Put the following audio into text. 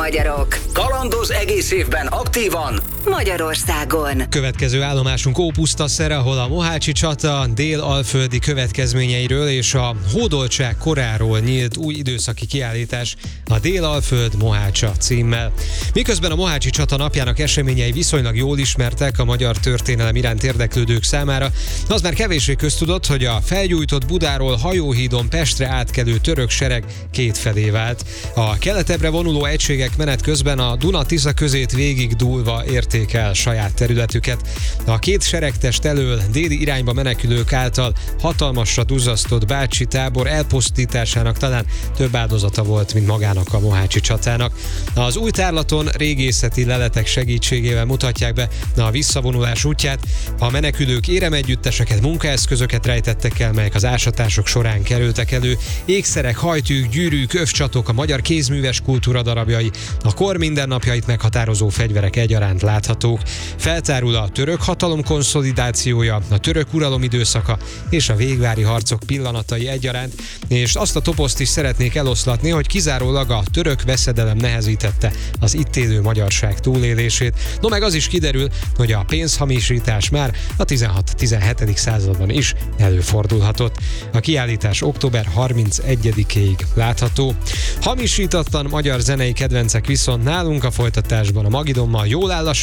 magyarok. Kalandoz egész évben aktívan Magyarországon. Következő állomásunk Ópusztaszer, ahol a Mohácsi csata dél-alföldi következményeiről és a hódoltság koráról nyílt új időszaki kiállítás a Dél-Alföld Mohácsa címmel. Miközben a Mohácsi csata napjának eseményei viszonylag jól ismertek a magyar történelem iránt érdeklődők számára, az már kevéssé köztudott, hogy a felgyújtott Budáról hajóhídon Pestre átkelő török sereg kétfelé vált. A keletebbre vonuló egységek menet közben a Duna-Tisza közét végig dúlva érték el saját területüket. A két seregtest elől déli irányba menekülők által hatalmasra duzzasztott bácsi tábor elpusztításának talán több áldozata volt, mint magának a Mohácsi csatának. Az új tárlaton régészeti leletek segítségével mutatják be a visszavonulás útját. A menekülők éremegyütteseket, munkaeszközöket rejtettek el, melyek az ásatások során kerültek elő. Ékszerek, hajtűk, gyűrűk, övcsatok, a magyar kézműves kultúra darabjai, a kor mindennapjait meghatározó fegyverek egyaránt láthatók. Feltárul a török hatalom konszolidációja, a török uralom időszaka és a végvári harcok pillanatai egyaránt, és azt a toposzt is szeretnék eloszlatni, hogy kizárólag a török veszedelem nehezítette az itt élő magyarság túlélését. No, meg az is kiderül, hogy a pénzhamisítás már a 16-17. században is előfordulhatott. A kiállítás október 31-ig látható. Hamisítatlan magyar zenei kedvencek viszont nálunk a folytatásban a Magidonmal jól áll a